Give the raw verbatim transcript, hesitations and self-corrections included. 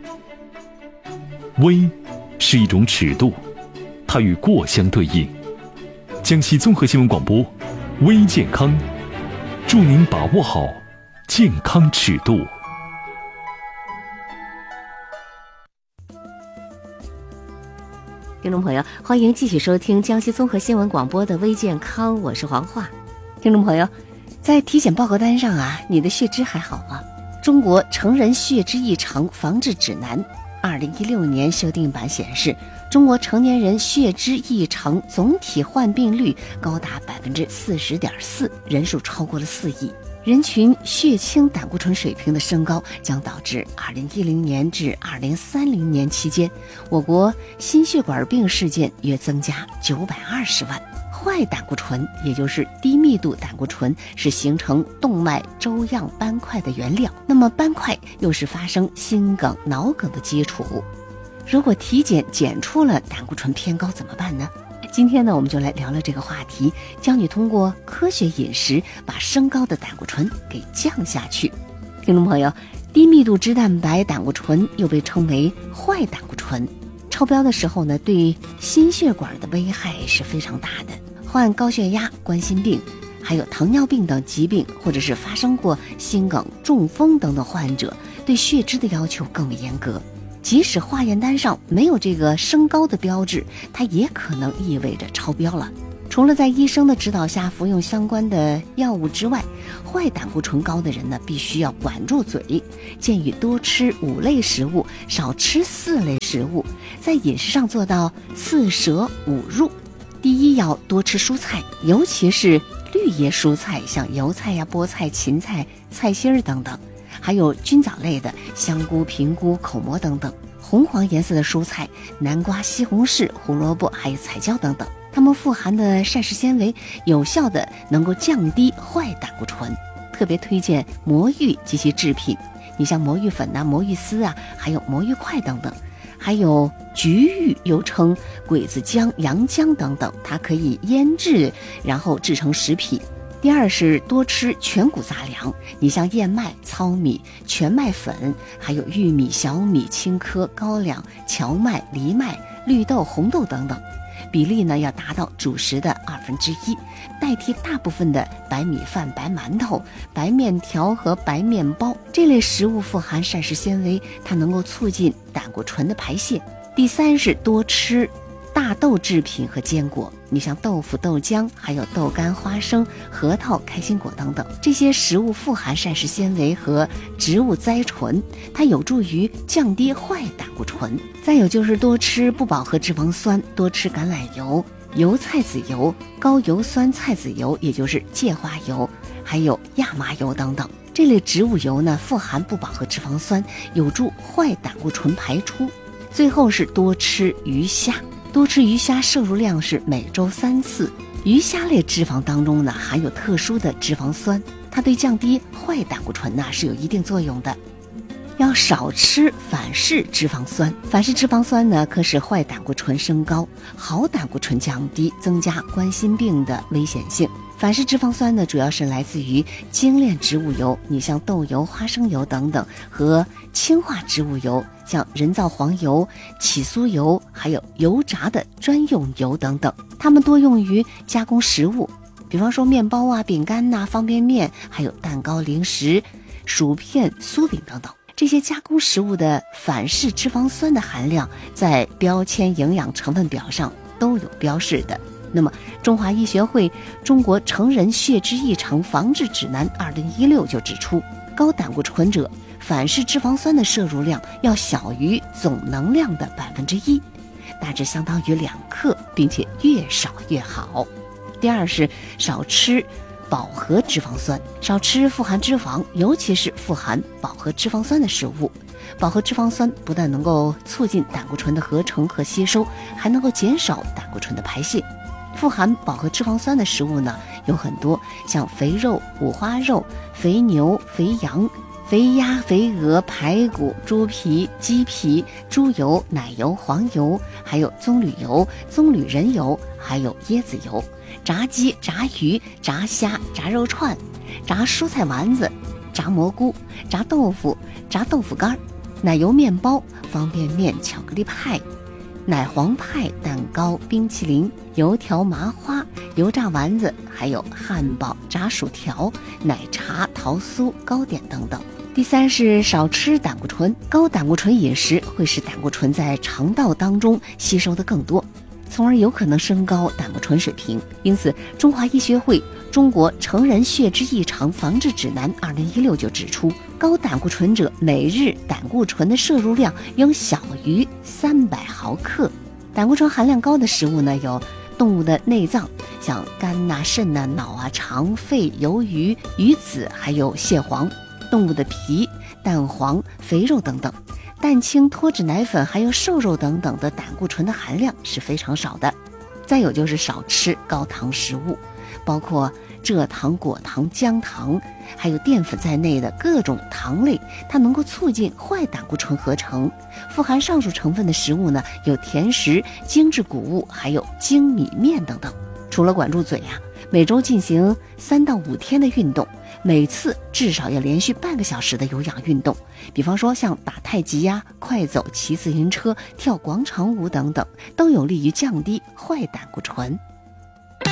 微是一种尺度，它与过相对应。江西综合新闻广播，微健康，祝您把握好健康尺度。 听众朋友，欢迎继续收听江西综合新闻广播的微健康，我是黄华。听众朋友，在体检报告单上啊，你的血脂还好吗？中国成人血脂异常防治指南二零一六年修订版显示，中国成年人血脂异常总体患病率高达百分之四十点四，人数超过了四亿。人群血清胆固醇水平的升高将导致二零一零年至二零三零年期间，我国心血管病事件约增加九百二十万。坏胆固醇，也就是低密度胆固醇，是形成动脉粥样斑块的原料。那么斑块又是发生心梗、脑梗的基础。如果体检检出了胆固醇偏高怎么办呢？今天呢，我们就来聊聊这个话题，教你通过科学饮食把升高的胆固醇给降下去。听众朋友，低密度脂蛋白胆固醇又被称为坏胆固醇，超标的时候呢，对心血管的危害是非常大的。患高血压、冠心病还有糖尿病等疾病，或者是发生过心梗、中风等等患者，对血脂的要求更为严格。即使化验单上没有这个升高的标志，它也可能意味着超标了。除了在医生的指导下服用相关的药物之外，坏胆固醇高的人呢，必须要管住嘴，建议多吃五类食物，少吃四类食物，在饮食上做到四舍五入。第一，要多吃蔬菜，尤其是绿叶蔬菜，像油菜呀、菠菜、芹菜、菜心儿等等，还有菌藻类的香菇、平菇、口蘑等等。红黄颜色的蔬菜，南瓜、西红柿、胡萝卜还有彩椒等等，它们富含的膳食纤维有效的能够降低坏胆固醇。特别推荐魔芋及其制品，你像魔芋粉啊、魔芋丝啊，还有魔芋块等等。还有菊芋，又称鬼子姜、洋姜等等，它可以腌制然后制成食品。第二是多吃全谷杂粮，你像燕麦、糙米、全麦粉，还有玉米、小米、青稞、高粱、荞麦、藜麦、绿豆、红豆等等，比例呢要达到主食的二分之一，代替大部分的白米饭、白馒头、白面条和白面包。这类食物富含膳食纤维，它能够促进胆固醇的排泄。第三是多吃大豆制品和坚果，你像豆腐、豆浆，还有豆干、花生、核桃、开心果等等，这些食物富含膳食纤维和植物甾醇，它有助于降低坏胆固醇。再有就是多吃不饱和脂肪酸，多吃橄榄油、油菜籽油、高油酸菜籽油，也就是芥花油，还有亚麻油等等。这类植物油呢，富含不饱和脂肪酸，有助坏胆固醇排出。最后是多吃鱼虾，多吃鱼虾摄入量是每周三次。鱼虾类脂肪当中呢，含有特殊的脂肪酸，它对降低坏胆固醇呢是有一定作用的。要少吃反式脂肪酸，反式脂肪酸呢可使坏胆固醇升高，好胆固醇降低，增加冠心病的危险性。反式脂肪酸呢，主要是来自于精炼植物油，你像豆油、花生油等等，和氢化植物油，像人造黄油、起酥油，还有油炸的专用油等等。它们多用于加工食物，比方说面包啊、饼干呐、方便面，还有蛋糕、零食、薯片、酥饼等等。这些加工食物的反式脂肪酸的含量在标签营养成分表上都有标示的。那么中华医学会中国成人血脂异常防治指南二零一六就指出，高胆固醇者反式脂肪酸的摄入量要小于总能量的百分之一，大致相当于两克，并且越少越好。第二是少吃饱和脂肪酸，少吃富含脂肪，尤其是富含饱和脂肪酸的食物。饱和脂肪酸不但能够促进胆固醇的合成和吸收，还能够减少胆固醇的排泄。富含饱和脂肪酸的食物呢有很多，像肥肉、五花肉、肥牛、肥羊、肥鸭、肥鹅、排骨、猪皮、鸡皮、猪油、奶油、黄油，还有棕榈油、棕榈仁油，还有椰子油。炸鸡、炸鱼、炸虾、炸肉串、炸蔬菜丸子、炸蘑菇、炸豆腐、炸豆腐干。 奶油面包、方便面、巧克力派、奶黄派、蛋糕、冰淇淋、油条、麻花、油炸丸子，还有汉堡、炸薯条、奶茶、桃酥、糕点等等。第三是少吃胆固醇，高胆固醇饮食会使胆固醇在肠道当中吸收的更多，从而有可能升高胆固醇水平。因此，中华医学会《中国成人血脂异常防治指南》二零一六就指出，高胆固醇者每日胆固醇的摄入量应小于三百毫克。胆固醇含量高的食物呢，有动物的内脏，像肝呐、肾呐、脑啊、肠、肺、鱿鱼、鱼子，还有蟹黄；动物的皮、蛋黄、肥肉等等。蛋清、脱脂奶粉还有瘦肉等等的胆固醇的含量是非常少的。再有就是少吃高糖食物，包括蔗糖、果糖、姜糖还有淀粉在内的各种糖类，它能够促进坏胆固醇合成。富含上述成分的食物呢，有甜食、精致谷物还有精米面等等。除了管住嘴啊，每周进行三到五天的运动，每次至少要连续半个小时的有氧运动，比方说像打太极呀、快走、骑自行车、跳广场舞等等，都有利于降低坏胆固醇。